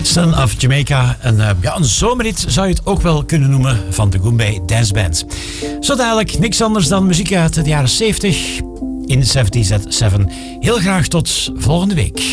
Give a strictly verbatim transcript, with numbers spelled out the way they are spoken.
Son of Jamaica. Een, uh, ja, een zomerhit zou je het ook wel kunnen noemen van de Goombay Dance Band. Zo dadelijk niks anders dan muziek uit de jaren zeventig in zeventig at zeven. Heel graag tot volgende week.